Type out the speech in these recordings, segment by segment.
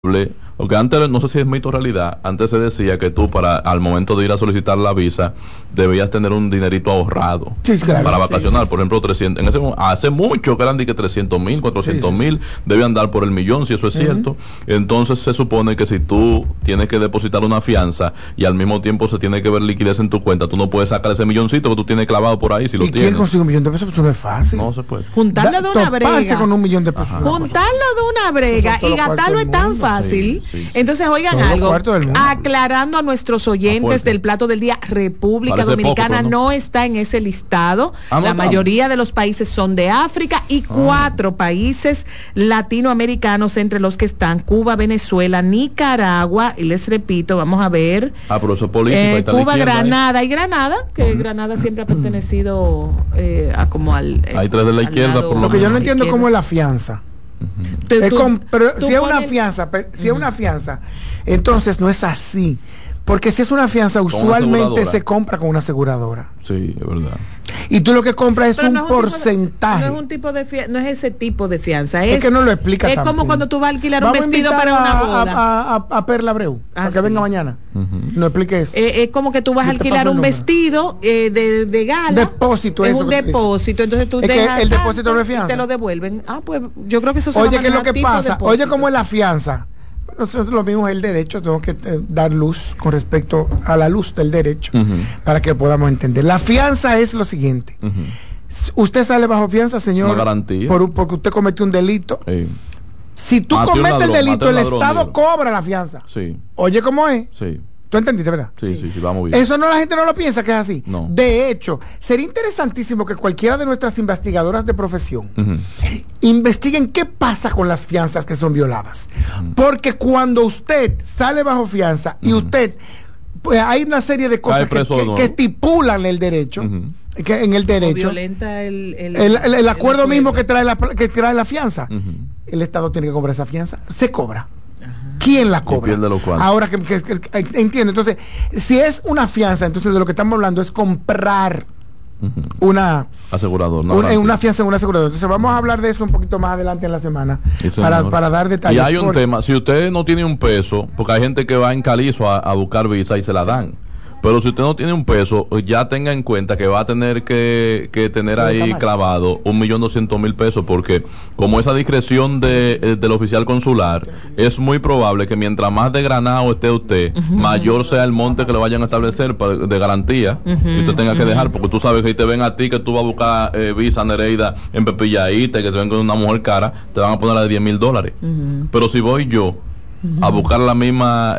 porque antes, no sé si es mito o realidad, antes se decía que tú al momento de ir a solicitar la visa debías tener un dinerito ahorrado, sí, claro, para vacacionar, por ejemplo 300, hace mucho que eran de que 300,000, 400,000, debían dar por el millón, si eso es cierto. Entonces se supone que si tú tienes que depositar una fianza y al mismo tiempo se tiene que ver liquidez en tu cuenta, tú no puedes sacar ese milloncito que tú tienes clavado por ahí, si lo tienes. ¿Y quién consigue $1,000,000? Eso no es fácil. No se puede. Juntarlo de una brega. Con $1,000,000. Juntarlo de una brega y gastarlo es tan fácil. Entonces, oigan algo, aclarando a nuestros oyentes del plato del día, República Dominicana no está en ese listado. La mayoría de los países son de África y 4 países latinoamericanos entre los que están Cuba, Venezuela, Nicaragua, y les repito, vamos a ver, pero eso es político, Cuba, Granada, que Granada siempre ha pertenecido a como al... hay 3 de la izquierda, por lo que yo no entiendo cómo es la fianza. Pero si es una fianza, entonces no es así, porque si es una fianza usualmente se compra con una aseguradora. Sí, es verdad. Y tú lo que compras es un porcentaje. No es un tipo de fianza, no es ese tipo de fianza. Es que no lo explica. Es como cuando tú vas a alquilar un vestido para una boda. A Perla Abreu, para que venga mañana. No explique eso. Es como que tú vas a alquilar un vestido de gala. Depósito, es un depósito. Entonces tú dejas el depósito no es fianza. Te lo devuelven. Pues yo creo que eso se Oye, ¿qué es lo que pasa? Oye, ¿cómo es la fianza? Nosotros lo mismo es el derecho, tengo que dar luz con respecto a la luz del derecho para que podamos entender. La fianza es lo siguiente. Usted sale bajo fianza, señor, una garantía. Porque usted cometió un delito. Si tú cometes el delito, el Estado cobra la fianza. Oye, ¿cómo es? ¿Tú entendiste, verdad? Sí, vamos bien. Eso la gente no lo piensa que es así. No. De hecho, sería interesantísimo que cualquiera de nuestras investigadoras de profesión investiguen qué pasa con las fianzas que son violadas. Porque cuando usted sale bajo fianza y usted, pues hay una serie de cosas que estipulan el derecho. Que en el derecho violenta el acuerdo mismo que trae la fianza. El Estado tiene que cobrar esa fianza. Se cobra. ¿Quién la cobra? Ahora que entiendo. Entonces, si es una fianza, entonces de lo que estamos hablando es comprar una asegurador, una fianza en un asegurador. Entonces vamos a hablar de eso un poquito más adelante en la semana para dar detalles. Y hay un tema, si usted no tiene un peso, porque hay gente que va en Calizo a buscar visa y se la dan. Pero si usted no tiene un peso, ya tenga en cuenta que va a tener que tener ahí clavado 1.200.000 pesos, porque como esa discreción del oficial consular, es muy probable que mientras más desgranado esté usted, mayor sea el monte que le vayan a establecer de garantía que usted tenga que dejar, porque tú sabes que si te ven a ti que tú vas a buscar visa Nereida en Pepilladita y que te ven con una mujer cara, te van a poner la de $10,000. Pero si voy yo a buscar la misma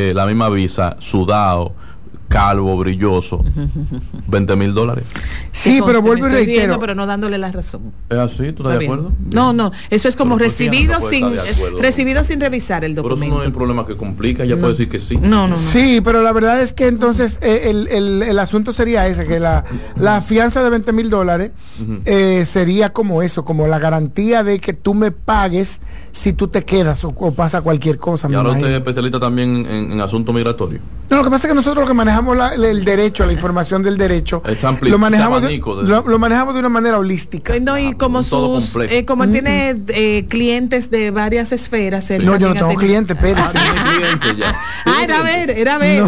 visa, sudado, calvo, brilloso, $20,000. Sí, pero vuelvo y reitero. Pero no dándole la razón. ¿Es así? ¿Tú estás de acuerdo? No, eso es como recibido sin revisar el documento. Pero eso no es el problema que complica, ella puede decir que sí. No. Sí, pero la verdad es que entonces el asunto sería ese, que la fianza de $20,000 sería como eso, como la garantía de que tú me pagues si tú te quedas o pasa cualquier cosa. Y ahora usted es especialista también en asuntos migratorios. No, lo que pasa es que nosotros lo que manejamos el derecho, la información del derecho, lo manejamos de una manera holística. Y como como tiene clientes de varias esferas. No, yo no tengo clientes, espérese. Era ver.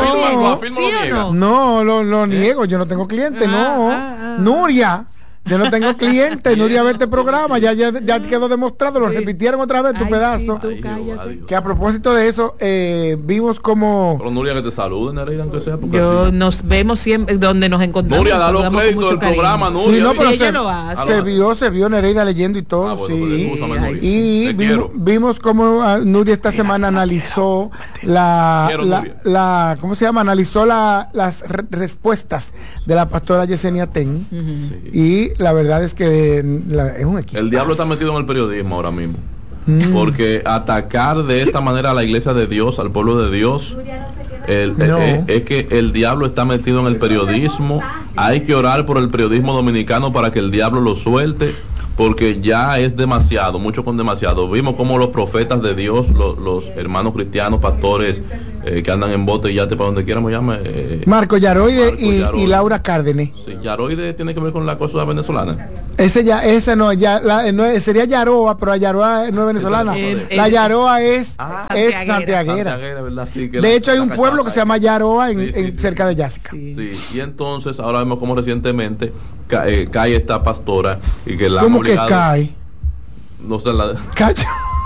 No, lo niego, yo no tengo clientes, no. Nuria. Yo no tengo clientes, Nuria ve este programa, ya quedó demostrado, lo repitieron otra vez tu pedazo. Que a propósito de eso, vimos como... Pero Nuria, que te saluden, Nereida, aunque sea. Nos vemos siempre donde nos encontramos. Nuria, da los créditos del programa, Nuria. Sí, no, pero ella lo hace. Se vio Nereida leyendo y todo, sí. Y vimos cómo Nuria esta semana analizó ¿cómo se llama? Analizó las respuestas de la pastora Yesenia Ten. Y la verdad es que es un equipo. El diablo está metido en el periodismo ahora mismo. Porque atacar de esta manera a la iglesia de Dios, al pueblo de Dios, es que el diablo está metido en el periodismo. Hay que orar por el periodismo dominicano para que el diablo lo suelte, porque ya es demasiado, mucho con demasiado. Vimos como los profetas de Dios, los hermanos cristianos, pastores, que andan en bote y yate para donde quiera, me llame. Marco Yaroide y Laura Cárdenas. Sí, Yaroide tiene que ver con la cosa venezolana. Ese no, sería Yaroa, pero Yaroa no es venezolana. La Yaroa es santiaguera. ¿Verdad? Sí, de hecho, hay un pueblo que se llama Yaroa cerca de Yásica. Sí, y entonces ahora vemos como recientemente cae esta pastora y que la ¿cómo que cae? No sé, la cacha.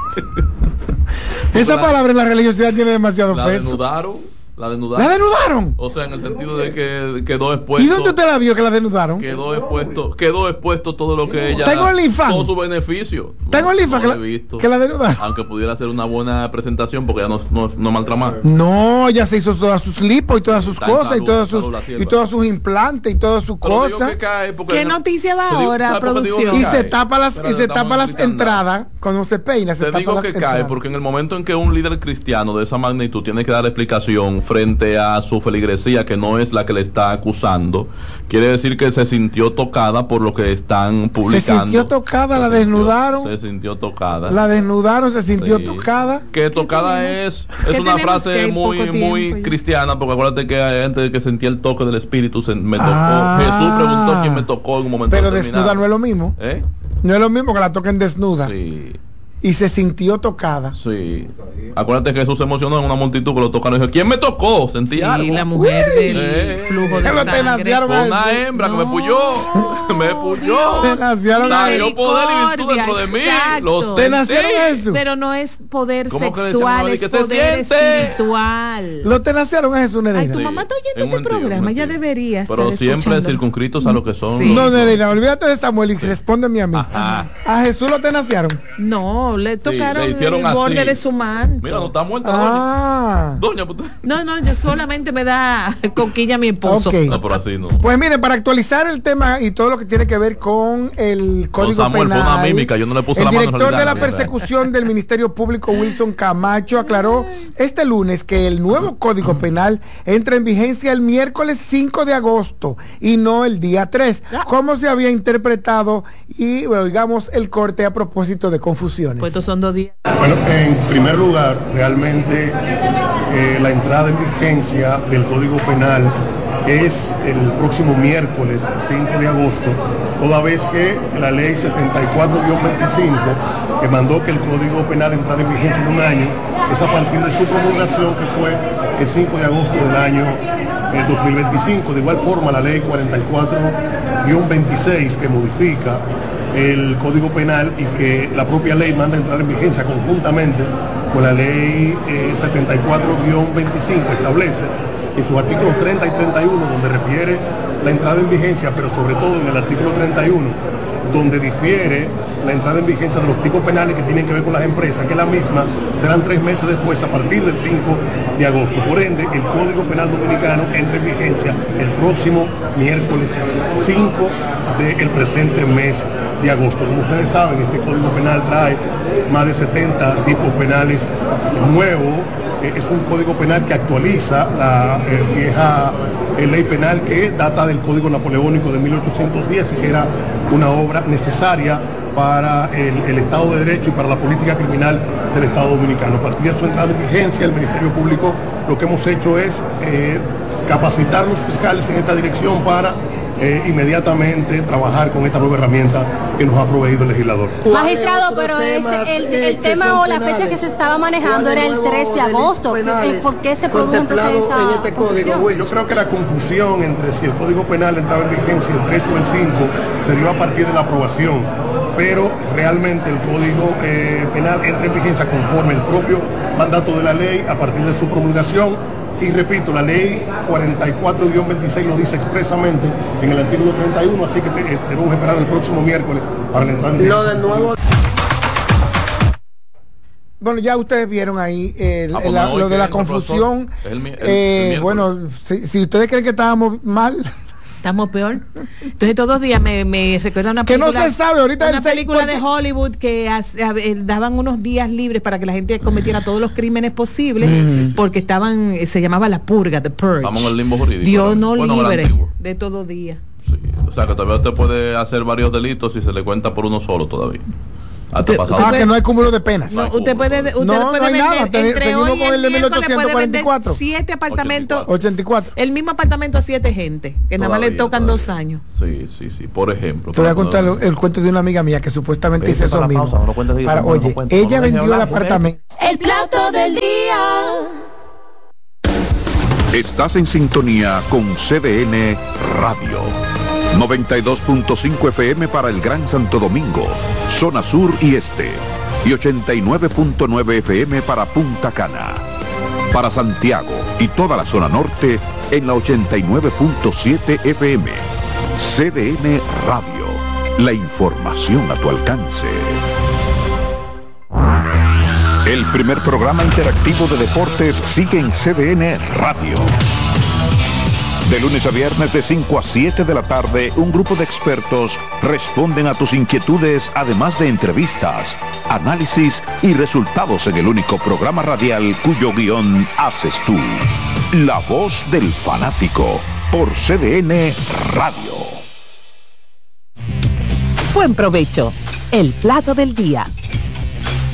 Esa palabra en la religiosidad tiene demasiado peso. La denudaron. O sea, en el sentido de que quedó expuesto. ¿Y dónde usted la vio que la denudaron? Quedó expuesto todo lo que ella. Tengo el infan. Todo su beneficio. Tengo el infan que la denudaron. Aunque pudiera ser una buena presentación porque ya no maltramar. No, ya se hizo todas sus lipos y todas sus cosas y todos sus implantes y todas sus cosas. ¿Qué noticia va ahora, producción? Y se tapa las entradas cuando se peina. Te digo que cae porque en el momento en que un líder cristiano de esa magnitud tiene que dar explicación frente a su feligresía, que no es la que le está acusando, quiere decir que se sintió tocada por lo que están publicando. Se sintió tocada, la desnudaron. Se sintió tocada. La desnudaron, se sintió tocada. Que tocada es una frase muy cristiana, porque acuérdate que antes de que sentía el toque del Espíritu me tocó. Jesús preguntó quién me tocó en un momento pero desnuda no es lo mismo. No es lo mismo que la toquen desnuda. Sí. Y se sintió tocada. Sí. Acuérdate que Jesús se emocionó en una multitud que lo tocaron y dijo, ¿quién me tocó? Sentí algo. La mujer del flujo de sangre. Una hembra que me puyó. Me puyó. Salió poder y virtud dentro de mí. Lo sentí. Pero no es poder sexual, es poder espiritual. Lo tenaciaron a Jesús, Nereida. Ay, tu mamá está oyendo este programa, ya debería estar pero siempre circunscritos a lo que son. No, Nereida, olvídate de Samuel y respóndeme a mí. ¿A Jesús lo tenaciaron? No, le tocaron el borde de su manto. Mira, no está muerta, doña. No, yo solamente me da coquilla a mi esposo. Okay. No, por así no. Pues miren, para actualizar el tema y todo lo que tiene que ver con el Código Samuel, Penal, fue una mímica, yo no le puse el la mano director de la persecución del Ministerio Público, Wilson Camacho, aclaró este lunes que el nuevo Código Penal entra en vigencia el miércoles 5 de agosto y no el día 3, como se había interpretado, y oigamos el corte a propósito de confusiones. Pues estos son 2 días. Bueno, en primer lugar, realmente la entrada en vigencia del Código Penal es el próximo miércoles 5 de agosto, toda vez que la ley 74-25, que mandó que el Código Penal entrara en vigencia en un año, es a partir de su promulgación, que fue el 5 de agosto del año 2025. De igual forma, la ley 44-26, que modifica el Código Penal y que la propia ley manda a entrar en vigencia conjuntamente con la ley 74-25, establece en sus artículos 30 y 31, donde refiere la entrada en vigencia, pero sobre todo en el artículo 31, donde difiere la entrada en vigencia de los tipos penales que tienen que ver con las empresas, que la misma serán 3 meses después, a partir del 5 de agosto. Por ende, el Código Penal Dominicano entra en vigencia el próximo miércoles 5 del presente mes de agosto. Como ustedes saben, este Código Penal trae más de 70 tipos penales nuevos. Es un código penal que actualiza la vieja ley penal que data del Código Napoleónico de 1810 y que era una obra necesaria para el Estado de Derecho y para la política criminal del Estado Dominicano. A partir de su entrada en vigencia, el Ministerio Público lo que hemos hecho es capacitar a los fiscales en esta dirección para inmediatamente trabajar con esta nueva herramienta que nos ha proveído el legislador. Magistrado, pero el tema o la fecha que se estaba manejando era el 13 de agosto. ¿Por qué se produjo entonces esa confusión? Yo creo que la confusión entre si el Código Penal entraba en vigencia el 3 o el 5 se dio a partir de la aprobación, pero realmente el Código Penal entra en vigencia conforme el propio mandato de la ley a partir de su promulgación. Y repito, la ley 44-26 lo dice expresamente en el artículo 31, así que debemos esperar el próximo miércoles para la entrada en vigencia. Lo de nuevo. Bueno, ya ustedes vieron ahí lo de la confusión. Bueno, si ustedes creen que estábamos mal... Estamos peor. Entonces todos los días me recuerda una película. Que no se sabe ahorita. Una película de Hollywood que daban unos días libres para que la gente cometiera todos los crímenes posibles, porque se llamaba La Purga, The Purge. Estamos en el limbo jurídico. Dios no libre de todo día. Sí, o sea que todavía usted puede hacer varios delitos y se le cuenta por uno solo todavía. Que no hay cúmulo de penas. No, usted puede vender nada. Seguimos con el de 1844. 7 apartamentos. 84. El mismo apartamento a 7 gente, que nada más le tocan 2 años. Sí. Por ejemplo. Te voy a contar el cuento de una amiga mía que supuestamente dice eso mismo. Oye, ella vendió el apartamento. El plato del día. Estás en sintonía con CDN Radio. 92.5 FM para el Gran Santo Domingo, zona sur y este. Y 89.9 FM para Punta Cana. Para Santiago y toda la zona norte en la 89.7 FM. CDN Radio. La información a tu alcance. El primer programa interactivo de deportes sigue en CDN Radio. De lunes a viernes de 5 a 7 de la tarde, un grupo de expertos responden a tus inquietudes, además de entrevistas, análisis y resultados en el único programa radial cuyo guión haces tú. La voz del fanático, por CDN Radio. Buen provecho. El plato del día.